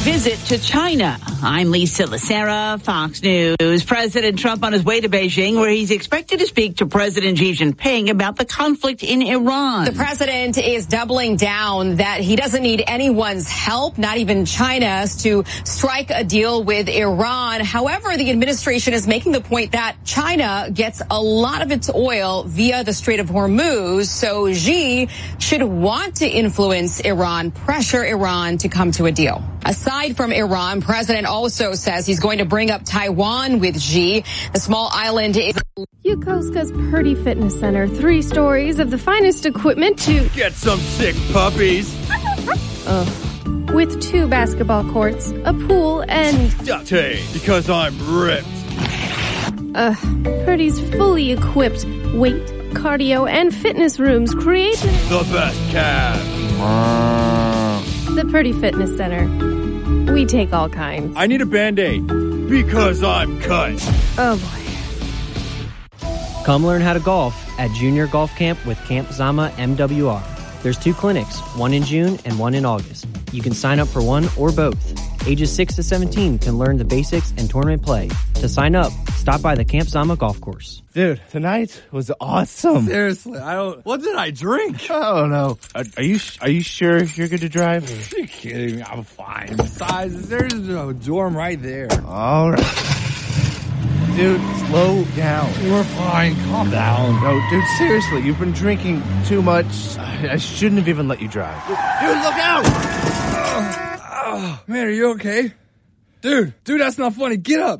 visit to China. I'm Lisa Lacera, Fox News. President Trump on his way to Beijing, where he's expected to speak to President Xi Jinping about the conflict in Iran. The president is doubling down that he doesn't need anyone's help, not even China's, to strike a deal with Iran. However, the administration is making the point that China gets a lot of its oil via the Strait of Hormuz, so Xi should want to influence Iran, pressure Iran to come to a deal. Aside from Iran, President also says he's going to bring up Taiwan with Xi. The small island is Yokosuka's Purdy Fitness Center. 3 stories of the finest equipment to get some sick puppies. With 2 basketball courts, a pool, and because I'm ripped. Purdy's fully equipped weight, cardio, and fitness rooms create the best calves. The Purdy Fitness Center. We take all kinds. I need a Band-Aid because I'm cut. Oh boy. Come learn how to golf at Junior Golf Camp with Camp Zama MWR. There's 2 clinics, one in June and one in August. You can sign up for one or both. Ages 6 to 17 can learn the basics and tournament play. To sign up, stop by the Camp Zama golf course. Dude, tonight was awesome. Seriously, what did I drink? I don't know. Are you sure you're good to drive? Are you kidding me? I'm fine. Besides, there's a dorm right there. All right. Dude, slow down. We're fine. Calm down. No, dude, seriously, you've been drinking too much. I shouldn't have even let you drive. Dude, look out! Man, are you okay? Dude, that's not funny. Get up.